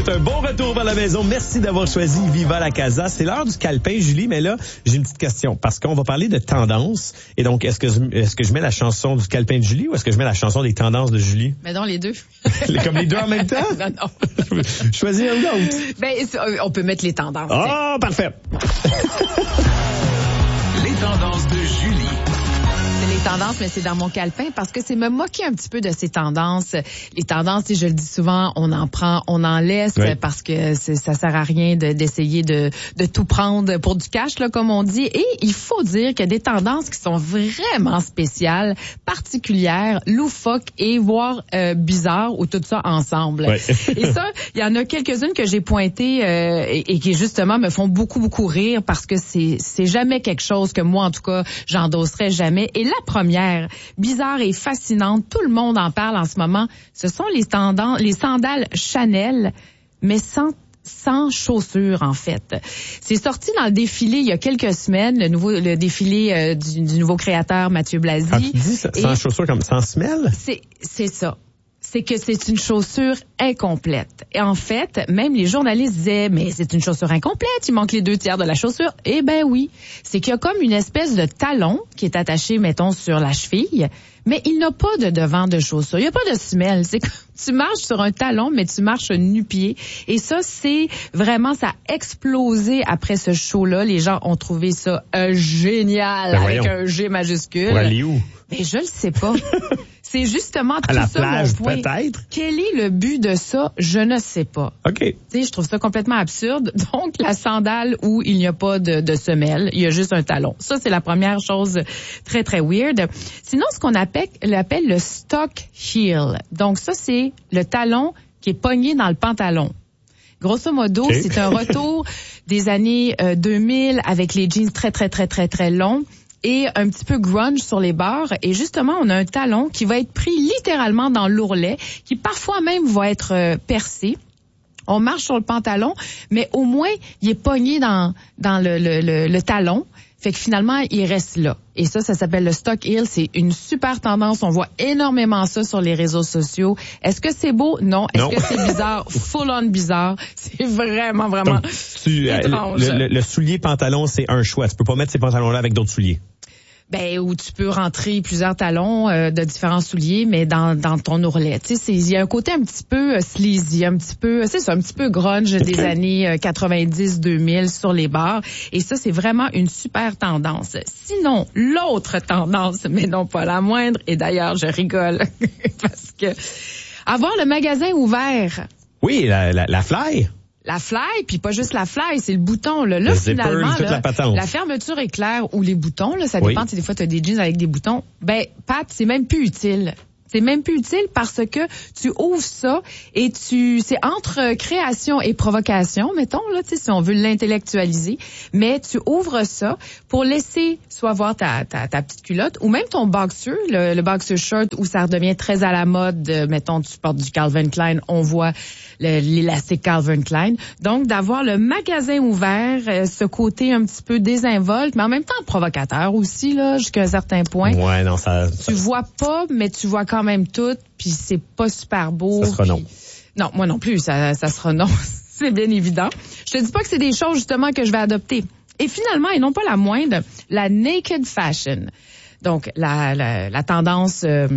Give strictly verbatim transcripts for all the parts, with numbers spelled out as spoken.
souhaite un bon retour vers la maison. Merci d'avoir choisi Viva la Casa. C'est l'heure du calepin, Julie, mais là, j'ai une petite question parce qu'on va parler de tendance. Et donc, est-ce que, est-ce que je mets la chanson du calepin de Julie ou est-ce que je mets la chanson des tendances de Julie? Mais non, les deux. Comme les deux en même temps? Non, non. Choisis un ou l'autre. Ben, on peut mettre les tendances. Ah, oh, parfait. Les tendances de Julie. C'est les tendances, mais c'est dans mon calepin parce que c'est me moquer un petit peu de ces tendances. Les tendances, je le dis souvent, on en prend, on en laisse oui. parce que c'est, ça sert à rien de, d'essayer de, de tout prendre pour du cash, là, comme on dit. Et il faut dire qu'il y a des tendances qui sont vraiment spéciales, particulières, loufoques et voire euh, bizarres ou tout ça ensemble. Oui. Et ça, il y en a quelques-unes que j'ai pointées euh, et, et qui justement me font beaucoup, beaucoup rire parce que c'est, c'est jamais quelque chose que moi, en tout cas, j'endosserais jamais. Et la première, bizarre et fascinante, tout le monde en parle en ce moment, ce sont les tendances, les sandales Chanel, mais sans sans chaussures, en fait. C'est sorti dans le défilé il y a quelques semaines, le nouveau le défilé euh, du, du nouveau créateur Mathieu Blasi. Ah, tu dis ça, sans chaussures comme sans semelle? C'est c'est ça. C'est que c'est une chaussure incomplète. Et en fait, même les journalistes disaient, mais c'est une chaussure incomplète, il manque les deux tiers de la chaussure. Eh ben oui, c'est qu'il y a comme une espèce de talon qui est attaché, mettons, sur la cheville, mais il n'a pas de devant de chaussure. Il n'y a pas de semelle. C'est comme tu marches sur un talon, mais tu marches nu-pied. Et ça, c'est vraiment, ça a explosé après ce show-là. Les gens ont trouvé ça euh, génial, ben avec voyons. Un G majuscule. Pour aller où? Mais je le sais pas. C'est justement tout à la ça plage, mon point. Peut-être. Quel est le but de ça? Je ne sais pas. OK. Tu sais, je trouve ça complètement absurde. Donc, la sandale où il n'y a pas de, de semelle, il y a juste un talon. Ça, c'est la première chose très, très weird. Sinon, ce qu'on appelle, l'appelle le stock heel. Donc, ça, c'est le talon qui est pogné dans le pantalon. Grosso modo, okay. C'est un retour des années euh, deux mille avec les jeans très, très, très, très, très longs. Et un petit peu grunge sur les bords. Et justement, on a un talon qui va être pris littéralement dans l'ourlet, qui parfois même va être euh, percé. On marche sur le pantalon, mais au moins, il est pogné dans dans le, le, le, le talon. Fait que finalement, il reste là. Et ça, ça s'appelle le stock heel. C'est une super tendance. On voit énormément ça sur les réseaux sociaux. Est-ce que c'est beau? Non. Est-ce non. que c'est bizarre? Full on bizarre. C'est vraiment, vraiment Donc, tu, étrange. Le, le, le soulier pantalon, c'est un choix. Tu peux pas mettre ces pantalons-là avec d'autres souliers. Ben où tu peux rentrer plusieurs talons euh, de différents souliers, mais dans dans ton ourlet. Tu sais, il y a un côté un petit peu euh, sleazy, un petit peu, c'est ça, un petit peu grunge okay. des années euh, quatre-vingt-dix deux mille sur les bords. Et ça, c'est vraiment une super tendance. Sinon, l'autre tendance, mais non pas la moindre, et d'ailleurs, je rigole parce que avoir le magasin ouvert. Oui, la la, la fly. La fly, puis pas juste la fly, c'est le bouton. Là, là le finalement, zipper, là, la, la fermeture est claire ou les boutons, là, ça dépend. Oui. Si des fois, tu as des jeans avec des boutons. Ben, Pat, c'est même plus utile. C'est même plus utile parce que tu ouvres ça et tu, c'est entre création et provocation, mettons, là, tu sais, si on veut l'intellectualiser. Mais tu ouvres ça pour laisser soit voir ta, ta, ta petite culotte ou même ton boxer, le, le boxer shirt où ça redevient très à la mode. Mettons, tu portes du Calvin Klein, on voit le, l'élastique Calvin Klein. Donc, d'avoir le magasin ouvert, euh, ce côté un petit peu désinvolte, mais en même temps provocateur aussi, là, jusqu'à un certain point. Ouais, non, ça. Tu vois pas, mais tu vois quand même tout, puis c'est pas super beau. Ça sera pis... non. Non, moi non plus, ça, ça sera non. C'est bien évident. Je te dis pas que c'est des choses, justement, que je vais adopter. Et finalement, et non pas la moindre, la naked fashion. Donc, la, la, la tendance euh,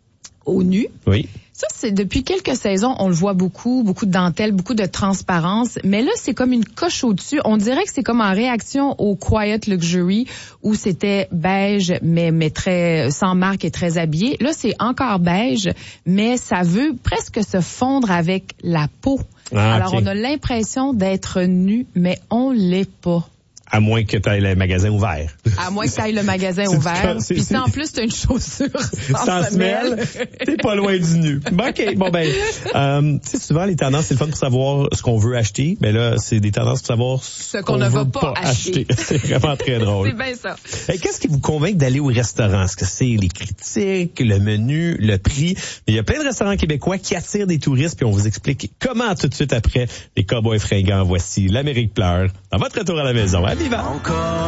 au nu. Oui. Ça, c'est depuis quelques saisons, on le voit beaucoup, beaucoup de dentelle, beaucoup de transparence. Mais là, c'est comme une coche au-dessus. On dirait que c'est comme en réaction au Quiet Luxury où c'était beige, mais, mais très sans marque et très habillé. Là, c'est encore beige, mais ça veut presque se fondre avec la peau. Ah, Alors, okay. On a l'impression d'être nu, mais on l'est pas. À moins que tu ailles le magasin ouvert. À moins que tu ailles le magasin ouvert. Puis si en plus tu as une chaussure sans, sans semelle, t'es pas loin du nu. Bon, OK, bon ben, euh, tu sais, souvent les tendances, c'est le fun pour savoir ce qu'on veut acheter. Mais là, c'est des tendances pour savoir ce, ce qu'on, qu'on ne va pas, pas acheter. acheter. C'est vraiment très drôle. C'est bien ça. Et qu'est-ce qui vous convainc d'aller au restaurant? Est-ce que c'est les critiques, le menu, le prix? Il y a plein de restaurants québécois qui attirent des touristes, puis on vous explique comment tout de suite après les Cowboys fringants. Voici l'Amérique pleure. Dans votre retour à la maison. À Viva!